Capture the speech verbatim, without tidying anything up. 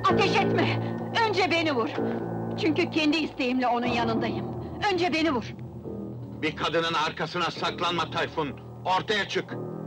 Ateş etme! Önce beni vur! Çünkü kendi isteğimle onun yanındayım. Önce beni vur! Bir kadının arkasına saklanma Tayfun! Ortaya çık!